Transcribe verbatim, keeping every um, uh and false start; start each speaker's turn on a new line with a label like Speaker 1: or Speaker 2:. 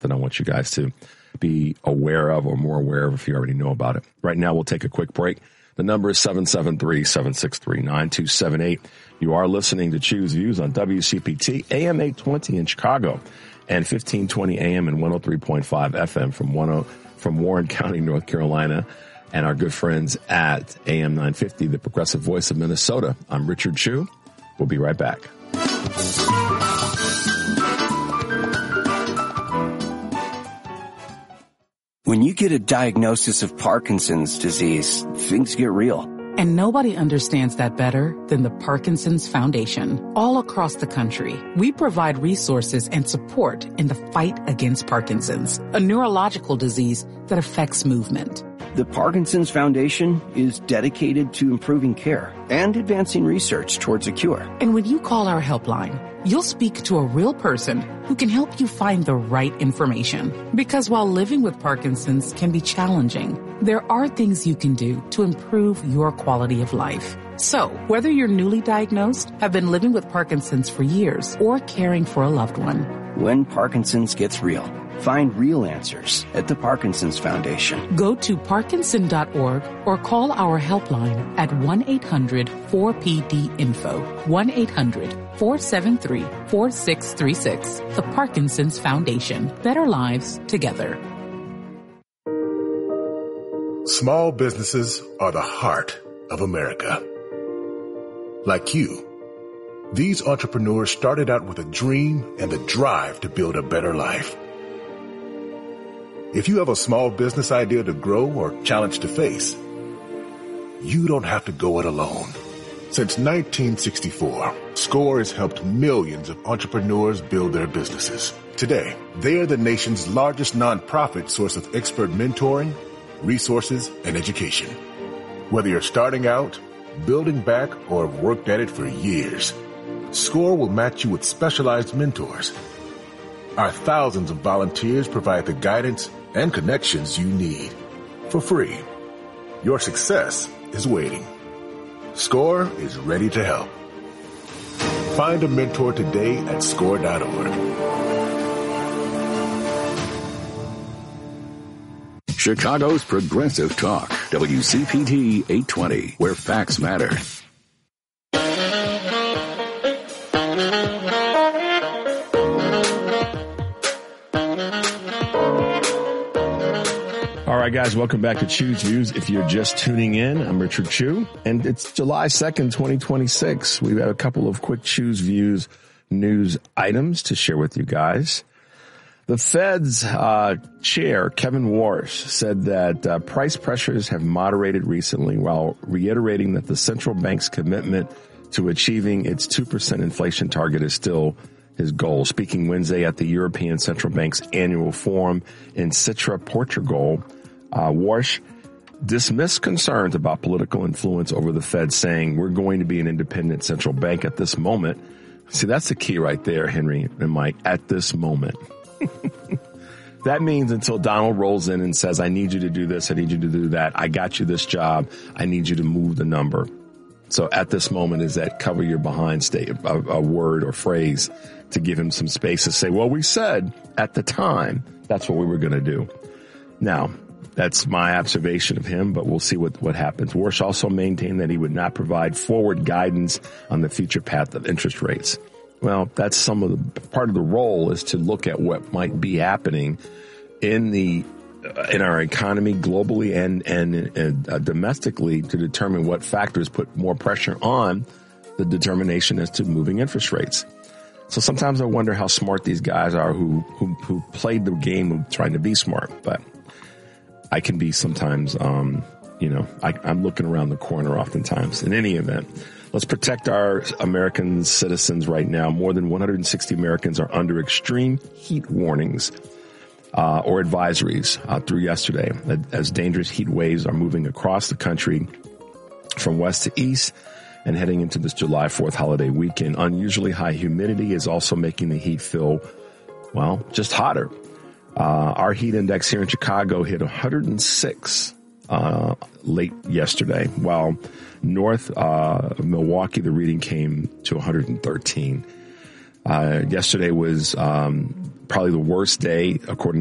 Speaker 1: that I want you guys to be aware of or more aware of if you already know about it. Right now, we'll take a quick break. The number is seven seven three, seven six three, nine two seven eight. You are listening to Choose Views on W C P T, A M eight twenty in Chicago and fifteen twenty A M and one oh three point five F M from ten, from Warren County, North Carolina, and our good friends at A M nine fifty, the progressive voice of Minnesota. I'm Richard Chu. We'll be right back.
Speaker 2: When you get a diagnosis of Parkinson's disease, things get real.
Speaker 3: And nobody understands that better than the Parkinson's Foundation. All across the country, we provide resources and support in the fight against Parkinson's, a neurological disease that affects movement.
Speaker 2: The Parkinson's Foundation is dedicated to improving care and advancing research towards a cure.
Speaker 3: And when you call our helpline, you'll speak to a real person who can help you find the right information. Because while living with Parkinson's can be challenging, there are things you can do to improve your quality of life. So, whether you're newly diagnosed, have been living with Parkinson's for years, or caring for a loved one,
Speaker 2: when Parkinson's gets real, find real answers at the Parkinson's Foundation.
Speaker 3: Go to parkinson dot org or call our helpline at one eight hundred four P D info, one eight hundred four seven three four six three six. The Parkinson's Foundation. Better lives together.
Speaker 4: Small businesses are the heart of America. Like you, these entrepreneurs started out with a dream and the drive to build a better life. If you have a small business idea to grow or challenge to face, you don't have to go it alone. Since nineteen sixty-four, SCORE has helped millions of entrepreneurs build their businesses. Today, they are the nation's largest nonprofit source of expert mentoring, resources, and education. Whether you're starting out, building back, or have worked at it for years, SCORE will match you with specialized mentors. Our thousands of volunteers provide the guidance and connections you need for free. Your success is waiting. SCORE is ready to help. Find a mentor today at score dot org.
Speaker 5: Chicago's Progressive Talk, W C P T eight twenty, where facts matter.
Speaker 1: All right, guys, welcome back to Choose Views. If you're just tuning in, I'm Richard Chu, and it's July second, twenty twenty-six. We've got a couple of quick Choose Views news items to share with you guys. The Fed's uh, chair, Kevin Warsh, said that uh, price pressures have moderated recently while reiterating that the central bank's commitment to achieving its two percent inflation target is still his goal. Speaking Wednesday at the European Central Bank's annual forum in Sintra, Portugal, uh, Warsh dismissed concerns about political influence over the Fed, saying we're going to be an independent central bank at this moment. See, that's the key right there, Henry and Mike, at this moment. That means until Donald rolls in and says, I need you to do this, I need you to do that, I got you this job, I need you to move the number. So at this moment is that cover your behind state, a, a word or phrase to give him some space to say, well, we said at the time that's what we were going to do. Now, that's my observation of him, but we'll see what, what happens. Warsh also maintained that he would not provide forward guidance on the future path of interest rates. Well, that's some of the part of the role is to look at what might be happening in the uh, in our economy globally and and, and uh, domestically to determine what factors put more pressure on the determination as to moving interest rates. So sometimes I wonder how smart these guys are who who, who played the game of trying to be smart. But I can be sometimes, um, you know, I, I'm looking around the corner oftentimes. In any event. Let's protect our American citizens right now. More than one hundred sixty Americans are under extreme heat warnings uh, or advisories uh, through yesterday as dangerous heat waves are moving across the country from west to east and heading into this July fourth holiday weekend. Unusually high humidity is also making the heat feel, well, just hotter. Uh, our heat index here in Chicago hit one hundred six uh, late yesterday, while north uh, of Milwaukee, the reading came to one hundred thirteen. Uh, yesterday was um, probably the worst day, according